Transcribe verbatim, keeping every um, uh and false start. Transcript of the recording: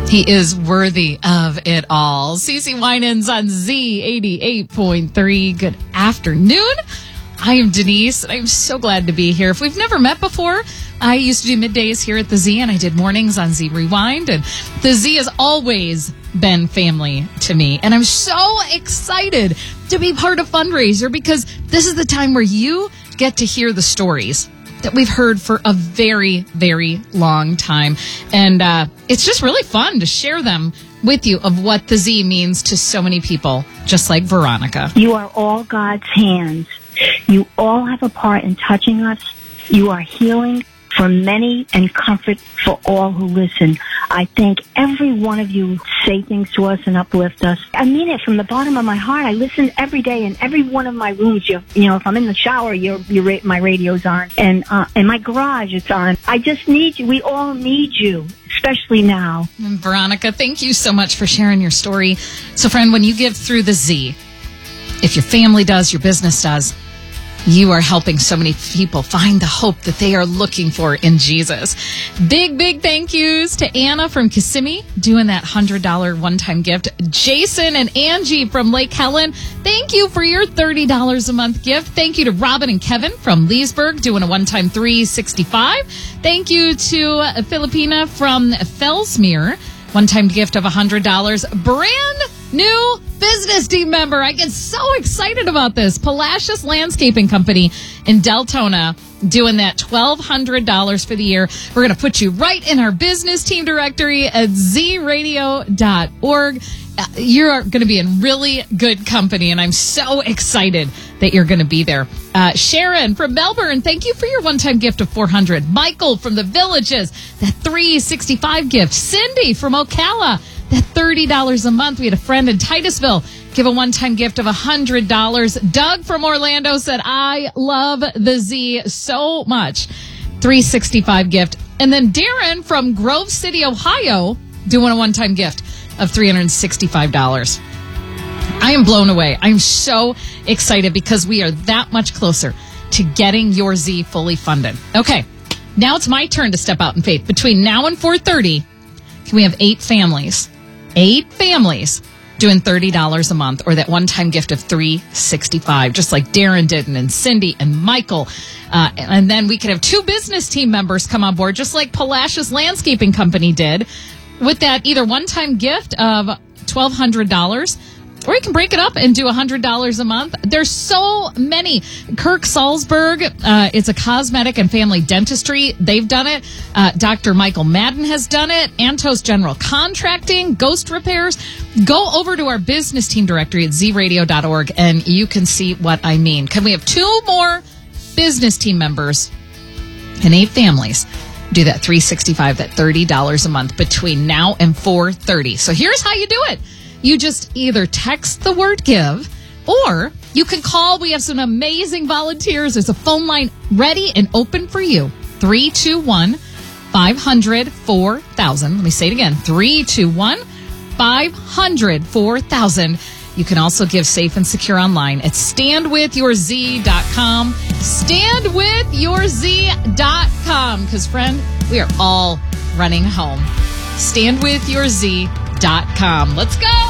He is worthy of it all. CeCe Winans on Z eighty-eight point three. Good afternoon. I am Denise, and I'm so glad to be here. If we've never met before, I used to do middays here at the Z, and I did mornings on Z Rewind, and the Z has always been family to me. And I'm so excited to be part of Fundraiser because this is the time where you get to hear the stories that we've heard for a very, very long time. And uh, it's just really fun to share them with you of what the Z means to so many people, just like Veronica. You are all God's hands. You all have a part in touching us. You are healing for many and comfort for all who listen. I thank every one of you who say things to us and uplift us. I mean it from the bottom of my heart. I listen every day in every one of my rooms. You, you know, if I'm in the shower, your, your, my radio's on. And uh, in my garage, it's on. I just need you. We all need you, especially now. And Veronica, thank you so much for sharing your story. So, friend, when you give through the Z, if your family does, your business does, you are helping so many people find the hope that they are looking for in Jesus. Big, big thank yous to Anna from Kissimmee doing that one hundred dollars one-time gift. Jason and Angie from Lake Helen, thank you for your thirty dollars a month gift. Thank you to Robin and Kevin from Leesburg doing a one-time three sixty-five. Thank you to Filipina from Fellsmere, one-time gift of one hundred dollars. Brand new business team member. I get so excited about this. Palacios Landscaping Company in Deltona doing that twelve hundred dollars for the year. We're going to put you right in our business team directory at z radio dot org. You're going to be in really good company, and I'm so excited that you're going to be there. Uh, Sharon from Melbourne, thank you for your one-time gift of four hundred dollars. Michael from the Villages, that three sixty-five gift. Cindy from Ocala, that thirty dollars a month. We had a friend in Titusville give a one-time gift of one hundred dollars. Doug from Orlando said, I love the Z so much. three sixty-five gift. And then Darren from Grove City, Ohio, doing a one-time gift of three hundred sixty-five dollars. I am blown away. I'm so excited because we are that much closer to getting your Z fully funded. Okay, now it's my turn to step out in faith. Between now and four thirty, can we have eight families? Eight families doing thirty dollars a month, or that one-time gift of three sixty-five, just like Darren did, and Cindy and Michael. Uh, and then we could have two business team members come on board, just like Palacios Landscaping Company did, with that either one-time gift of twelve hundred dollars, or you can break it up and do one hundred dollars a month. There's so many. Kirk Salzberg, uh, it's a cosmetic and family dentistry. They've done it. Uh, Doctor Michael Madden has done it. Antos General Contracting, Ghost Repairs. Go over to our business team directory at z radio dot org, and you can see what I mean. Can we have two more business team members and eight families do that three sixty-five, that thirty dollars a month between now and four thirty? So here's how you do it. You just either text the word give, or you can call. We have some amazing volunteers. There's a phone line ready and open for you. three two one, five hundred, four thousand. Let me say it again. three two one, five hundred, four thousand. You can also give safe and secure online at stand with your z dot com. stand with your z dot com. Because, friend, we are all running home. stand with your z dot com. Let's go.